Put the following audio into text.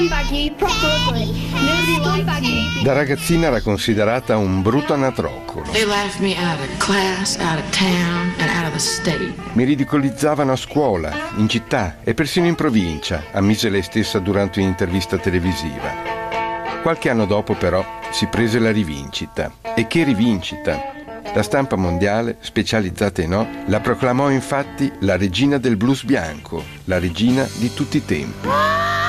Da ragazzina era considerata un brutto anatroccolo. Mi ridicolizzavano a scuola, in città e persino in provincia, ammise lei stessa durante un'intervista televisiva. Qualche anno dopo, però, si prese la rivincita. E che rivincita! La stampa mondiale, specializzata in la proclamò infatti la regina del blues bianco, la regina di tutti i tempi.